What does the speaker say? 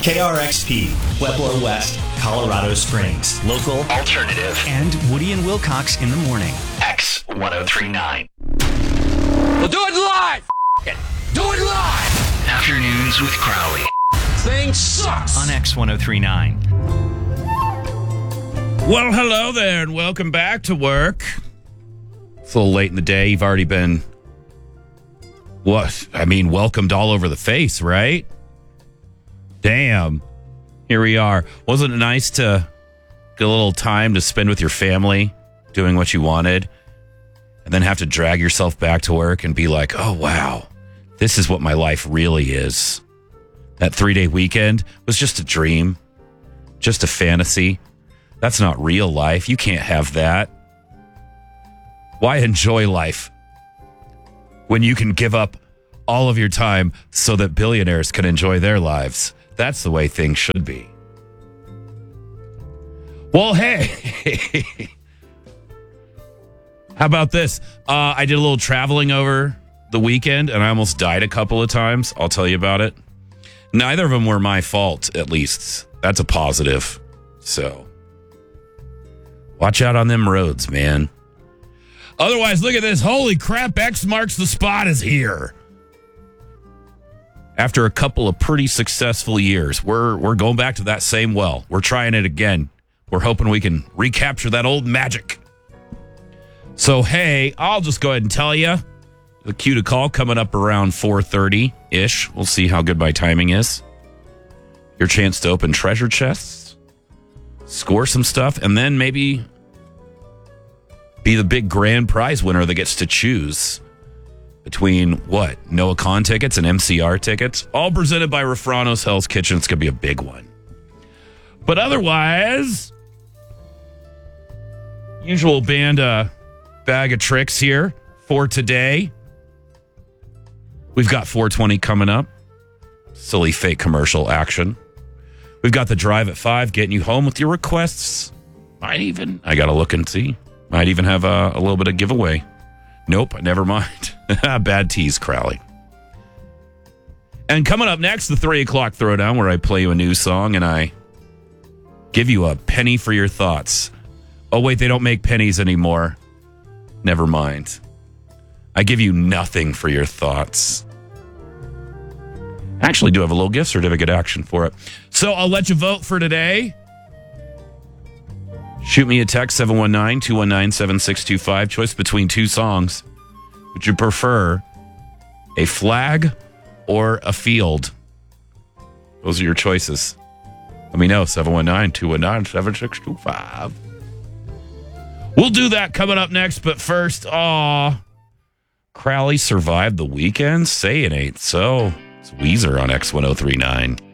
KRXP, Pueblo West, Colorado Springs. Local, alternative, and Woody and Wilcox in the morning. X1039. We'll do it live! Do it live! Afternoons with Crowley. Thing sucks! On X1039. Well, hello there, and welcome back to work. It's a little late in the day. You've already been, welcomed all over the face, right? Damn. Here we are. Wasn't it nice to get a little time to spend with your family, doing what you wanted, and then have to drag yourself back to work and be like, oh, wow, this is what my life really is. That 3-day weekend was just a dream, just a fantasy. That's not real life. You can't have that. Why enjoy life when you can give up all of your time so that billionaires can enjoy their lives? That's the way things should be. Well, hey, how about this? I did a little traveling over the weekend, and I almost died a couple of times. I'll tell you about it. Neither of them were my fault, at least. That's a positive. So, watch out on them roads, man. Otherwise, look at this. Holy crap, X Marks the Spot is here. After a couple of pretty successful years, we're going back to that same well. We're trying it again. We're hoping we can recapture that old magic. So, hey, I'll just go ahead and tell you. The cue to call coming up around 4:30-ish. We'll see how good my timing is. Your chance to open treasure chests, score some stuff, and then maybe be the big grand prize winner that gets to choose between what? Noah Kahn tickets and MCR tickets. All presented by Refrano's Hell's Kitchen. It's going to be a big one. But otherwise, usual band bag of tricks here for today. We've got 420 coming up. Silly fake commercial action. We've got the drive at 5 getting you home with your requests. I got to look and see. Might even have a little bit of giveaway. Nope, never mind. Bad tease, Crowley. And coming up next, the 3 o'clock throwdown, where I play you a new song and I give you a penny for your thoughts. Oh, wait, they don't make pennies anymore. Never mind. I give you nothing for your thoughts. I actually do have a little gift certificate action for it. So I'll let you vote for today. Shoot me a text, 719-219-7625. Choice between two songs. Would you prefer a flag or a field? Those are your choices. Let me know, 719-219-7625. We'll do that coming up next, but first, Crowley survived the weekend? Say it ain't so. It's Weezer on X1039.